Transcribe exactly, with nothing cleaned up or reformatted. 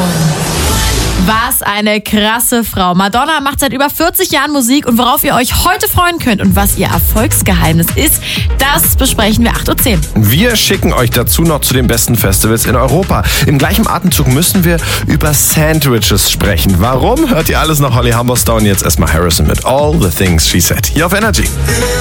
Was eine krasse Frau. Madonna macht seit über vierzig Jahren Musik und worauf ihr euch heute freuen könnt und was ihr Erfolgsgeheimnis ist, das besprechen wir acht Uhr zehn. Wir schicken euch dazu noch zu den besten Festivals in Europa. Im gleichen Atemzug müssen wir über Sandwiches sprechen. Warum? Hört ihr alles nach Holly Humberstone. Jetzt erstmal Harrison mit All the Things She Said. Hier auf Energy.